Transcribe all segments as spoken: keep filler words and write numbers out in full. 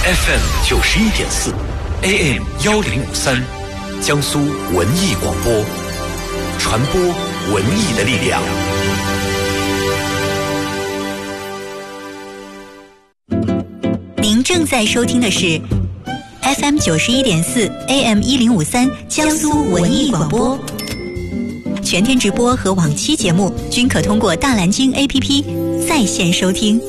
F M 九十一点四 A M 幺零五三，江苏文艺广播，传播文艺的力量。 您正在收听的是 F M 九十一点四 A M 一零五三江苏文艺广播。全天直播和往期节目均可通过大蓝鲸 A P P 在线收听。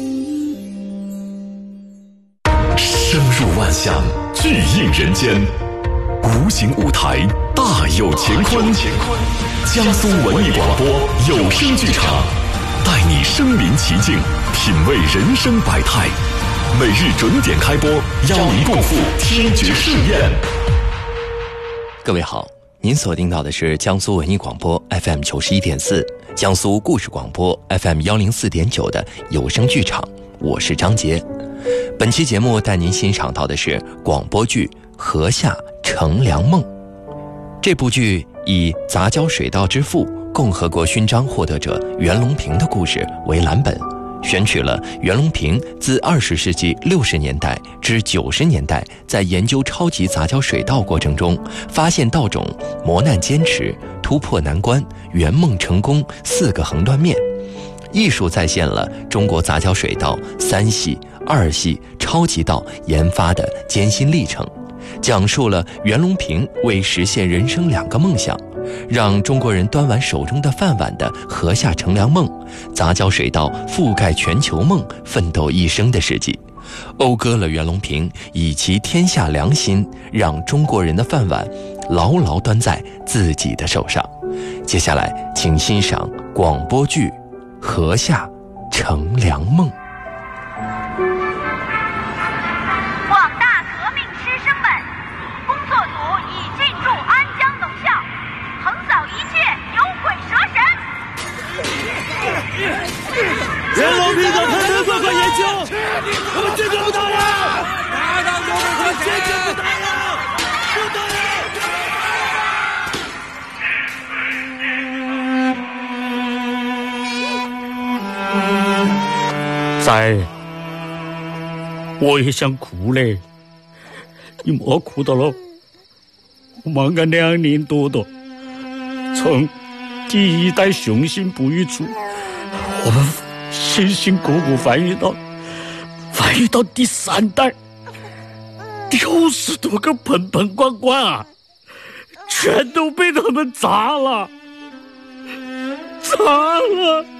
声入万象，巨映人间，无形舞台大有乾坤。江苏文艺广播有声剧场，带你身临其境，品味人生百态。每日准点开播，邀您共赴听觉盛宴。 各位好，您所听到的是江苏文艺广播 F M 九十一点四，江苏故事广播 F M 幺零四点九的有声剧场，我是张杰。本期节目带您欣赏到的是广播剧《河下乘凉梦》。这部剧以杂交水稻之父、共和国勋章获得者袁隆平的故事为蓝本，选取了袁隆平自二十世纪六十年代至九十年代在研究超级杂交水稻过程中发现稻种、磨难坚持、突破难关、圆梦成功四个横断面，艺术再现了中国杂交水稻三系、二系、超级稻研发的艰辛历程，讲述了袁隆平为实现人生两个梦想，让中国人端完手中的饭碗的河下乘凉梦，杂交水稻覆盖全球梦奋斗一生的事迹，讴歌了袁隆平以其天下良心，让中国人的饭碗牢牢端在自己的手上。接下来请欣赏广播剧《河下乘凉梦》。 广大革命师生们，工作组已进驻安江农校，横扫一切牛鬼蛇神。 袁隆平的很能做个研究，我们坚决不打了，打倒牛鬼蛇，坚决不打了，不打了。仔，我也想哭嘞，你莫哭到了。我忙了两年多多，从第一代雄心不育处，我们辛辛苦苦繁育到繁育到第三代，六十多个盆盆罐罐啊，全都被他们砸了，砸了。